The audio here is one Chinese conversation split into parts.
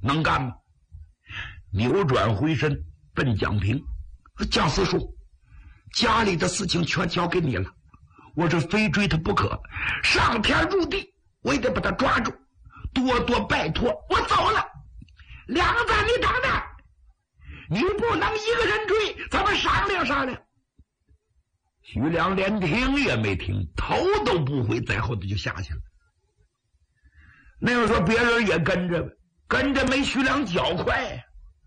能干吗？扭转回身奔蒋平，蒋四叔，家里的事情全交给你了，我这非追他不可，上天入地我也得把他抓住，多多拜托，我走了。梁子，你等等，你不能一个人追，咱们商量商量。徐良连听也没听，头都不回，在后头就下去了。那个时候别人也跟着，跟着没徐良脚快呀。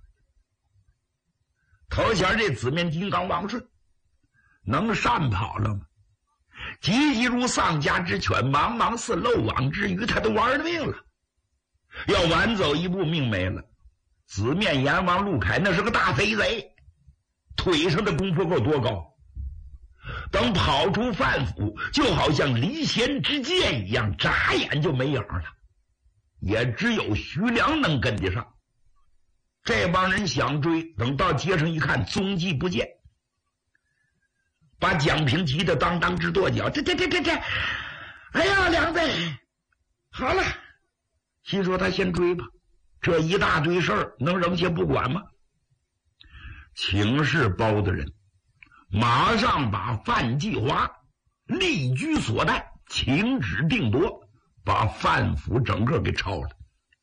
头前这紫面金刚王顺能善跑了吗？急急如丧家之犬，茫茫似漏网之鱼，他都玩了命了。要晚走一步，命没了。紫面阎王陆凯那是个大肥贼，腿上的功夫够多高。等跑出范府，就好像离弦之箭一样，眨眼就没影了。也只有徐良能跟得上。这帮人想追，等到街上一看，踪迹不见，把蒋平急得当当直跺脚。这，哎呀，梁子，好了，心说他先追吧，这一大堆事儿能扔下不管吗？请示包大人，马上把范继华立居所带，请旨定夺，把范府整个给抄了。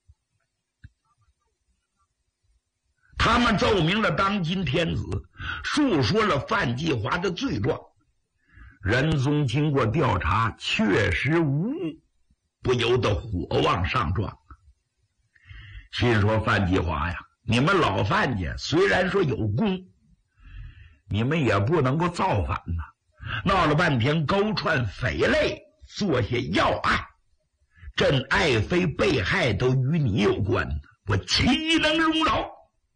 他们奏明了当今天子，述说了范继华的罪状。仁宗经过调查，确实无误，不由得火往上撞。心说范继华呀，你们老范家虽然说有功，你们也不能够造反呐！闹了半天勾串匪类，做些要案，朕爱妃被害都与你有关，我岂能容饶？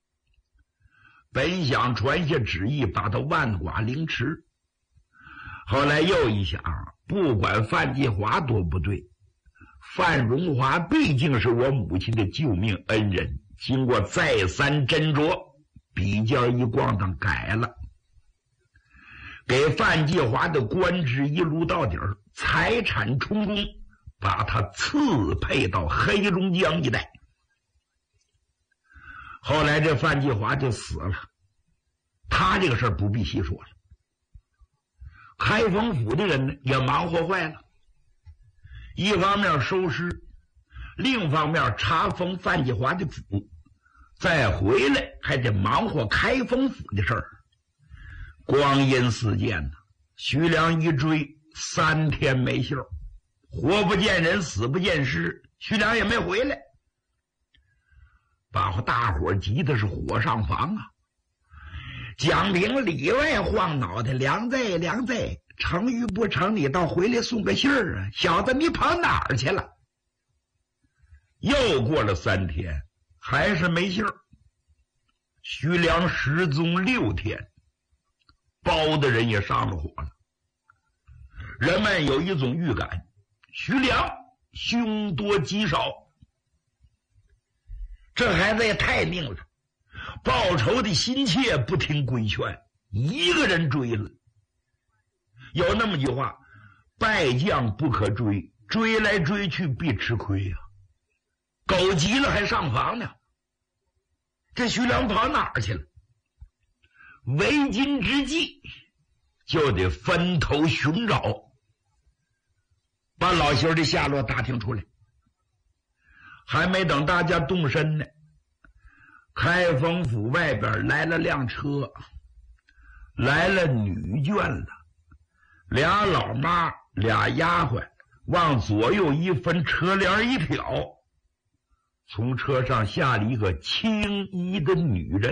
本想传下旨意，把他万剐凌迟，后来又一想，不管范继华多不对，范荣华毕竟是我母亲的救命恩人，经过再三斟酌，比较一咣当改了，给范继华的官职一撸到底儿，财产充公，把他赐配到黑龙江一带。后来这范继华就死了，他这个事儿不必细说了。开封府的人呢也忙活坏了，一方面收尸，另一方面查封范继华的府，再回来还得忙活开封府的事儿。光阴似箭呢，徐良一追3天没信儿，活不见人，死不见尸，徐良也没回来，把大伙急的是火上房啊！蒋平里外晃脑袋，梁子，成与不成，你倒回来送个信儿啊！小子，你跑哪儿去了？又过了3天，还是没信儿。徐良失踪6天，包的人也上了火了。人们有一种预感，徐良凶多吉少。这孩子也太命了，报仇的心切不听规劝，一个人追了。有那么句话，败将不可追，追来追去必吃亏呀。狗急了还上房呢。这徐良跑哪儿去了？为今之计就得分头寻找，把老兄的下落打听出来。还没等大家动身呢，开封府外边来了辆车，来了女眷了，俩老妈俩丫鬟，往左右一分，车帘一挑，从车上下了一个青衣的女人。